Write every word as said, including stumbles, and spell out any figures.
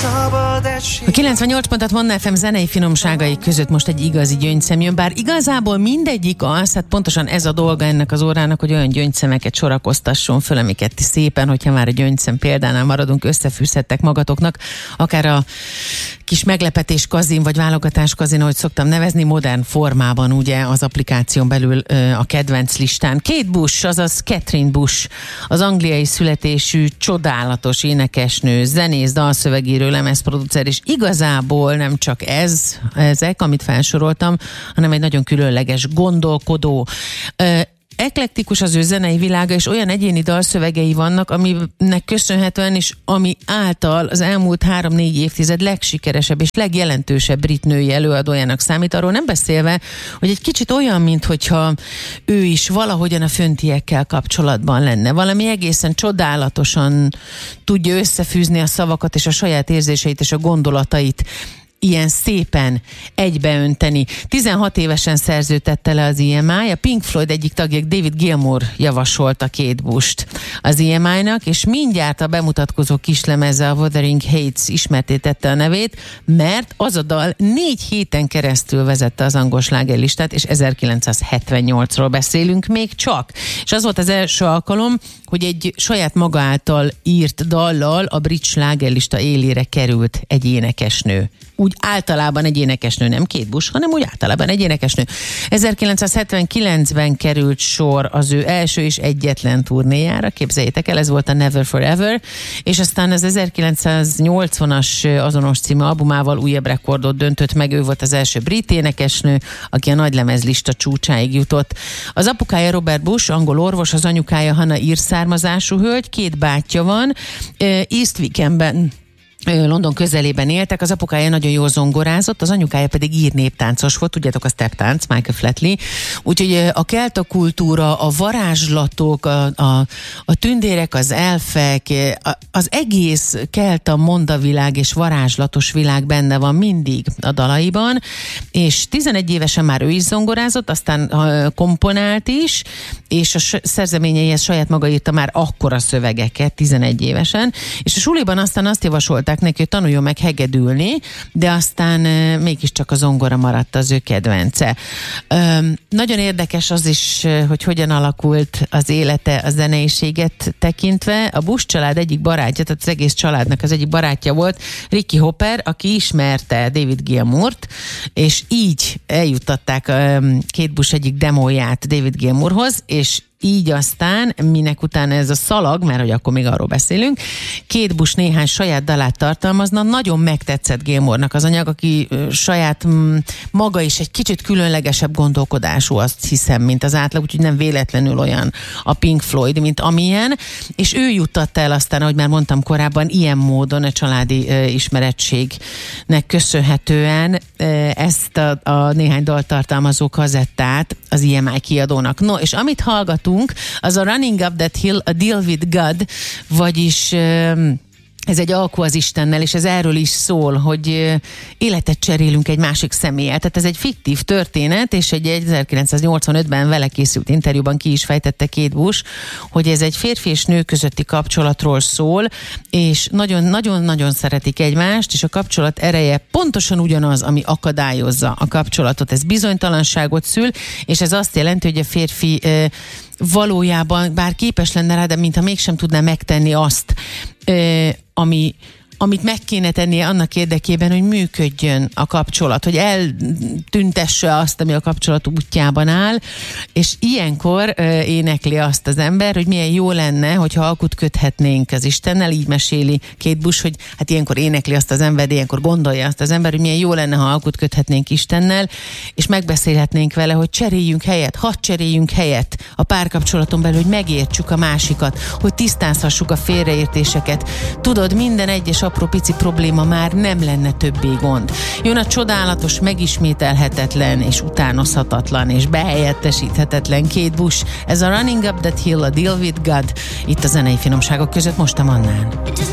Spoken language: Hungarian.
A kilencvennyolc pontot Manna ef em zenei finomságai között most egy igazi gyöngyszem jön, bár igazából mindegyik az, hát pontosan ez a dolga ennek az órának, hogy olyan gyöngyszemeket sorakoztasson föl, amiket szépen, hogyha már a gyöngyszem példánál maradunk, összefűzhettek magatoknak, akár a kis meglepetés kazin, vagy válogatás kazin, ahogy szoktam nevezni, modern formában ugye az applikáción belül ö, a kedvenc listán. Kate Bush, azaz Catherine Bush, az angliai születésű, csodálatos énekesnő, zenész, dalszövegíró, lemezproducer, és igazából nem csak ez, ezek, amit felsoroltam, hanem egy nagyon különleges gondolkodó, ö, eklektikus az ő zenei világa, és olyan egyéni dalszövegei vannak, aminek köszönhetően is, ami által az elmúlt három-négy évtized legsikeresebb és legjelentősebb brit női előadójának számít, arról nem beszélve, hogy egy kicsit olyan, minthogyha ő is valahogyan a föntiekkel kapcsolatban lenne. Valami egészen csodálatosan tudja összefűzni a szavakat és a saját érzéseit és a gondolatait ilyen szépen egybeönteni. tizenhat évesen szerződtette le az i em i, a Pink Floyd egyik tagja, David Gilmour javasolta Kate Bush-t az i em i-nak, és mindjárt a bemutatkozó kislemeze, a Wuthering Heights ismertétette a nevét, mert az a dal négy héten keresztül vezette az angol slágerlistát, és ezerkilencszázhetvennyolcról beszélünk még csak. És az volt az első alkalom, hogy egy saját maga által írt dallal a brit slágerlista élére került egy énekesnő. Úgy általában egy énekesnő, nem Kate Bush, hanem úgy általában egy énekesnő. ezerkilencszázhetvenkilencben került sor az ő első és egyetlen turnéjára, képzeljétek el, ez volt a Never Forever, és aztán az ezerkilencszáznyolcvanas azonos című albumával újabb rekordot döntött meg, ő volt az első brit énekesnő, aki a nagylemezlista csúcsáig jutott. Az apukája Robert Bush, angol orvos, az anyukája Hannah ír származású hölgy, két bátyja van, East Wickhamben, London közelében éltek, az apukája nagyon jól zongorázott, az anyukája pedig ír néptáncos volt, tudjátok, a step tánc, Michael Flatley. Úgyhogy a kelta kultúra, a varázslatok, a, a, a tündérek, az elfek, az egész kelta mondavilág és varázslatos világ benne van mindig a dalaiban, és tizenegy évesen már ő is zongorázott, aztán komponált is, és a szerzeményeihez saját maga írta már akkora szövegeket, tizenegy évesen, és a suliban aztán azt javasolták neki, hogy tanuljon meg hegedülni, de aztán e, mégiscsak a zongora maradt az ő kedvence. E, nagyon érdekes az is, hogy hogyan alakult az élete a zeneiséget tekintve. A Bush család egyik barátja, tehát az egész családnak az egyik barátja volt Ricky Hopper, aki ismerte David Gilmourt, és így eljuttatták e, Kate Bush egyik demóját David Gilmourhoz, és így aztán, minek utána ez a szalag, mert hogy akkor még arról beszélünk, Kate Bush néhány saját dalát tartalmazna, nagyon megtetszett Gilmournak az anyag, aki ö, saját m, maga is egy kicsit különlegesebb gondolkodású, azt hiszem, mint az átlag, úgyhogy nem véletlenül olyan a Pink Floyd, mint amilyen, és ő juttatta el aztán, ahogy már mondtam korábban, ilyen módon a családi ö, ismerettségnek köszönhetően ö, ezt a, a néhány dal tartalmazó kazettát az i em i kiadónak. No, és amit hallgatunk, az a Running Up That Hill, a Deal With God, vagyis ez egy alkú az Istennel, és ez erről is szól, hogy életet cserélünk egy másik személlyel. Tehát ez egy fiktív történet, és egy ezerkilencszáznyolcvanötben vele készült interjúban ki is fejtette Kate Bush, hogy ez egy férfi és nő közötti kapcsolatról szól, és nagyon-nagyon szeretik egymást, és a kapcsolat ereje pontosan ugyanaz, ami akadályozza a kapcsolatot. Ez bizonytalanságot szül, és ez azt jelenti, hogy a férfi valójában bár képes lenne rá, de mintha mégsem tudná megtenni azt, ami, amit meg kéne tennie annak érdekében, hogy működjön a kapcsolat, hogy eltüntesse azt, ami a kapcsolat útjában áll, és ilyenkor uh, énekli azt az ember, hogy milyen jó lenne, hogyha alkut köthetnénk az Istennel, így meséli Kate Bush, hogy hát ilyenkor énekli azt az ember, de ilyenkor gondolja azt az ember, hogy milyen jó lenne, ha alkut köthetnénk Istennel, és megbeszélhetnénk vele, hogy cseréljünk helyet, hadd cseréljünk helyet a párkapcsolaton belül, hogy megértsük a másikat, hogy tisztázhassuk a félreértéseket. Tudod, minden egyes apró pici probléma már nem lenne többé gond. Jön a csodálatos, megismételhetetlen és utánozhatatlan és behelyettesíthetetlen Kate Bush. Ez a Running Up That Hill, a Deal With God, itt a zenei finomságok között most a Mannán.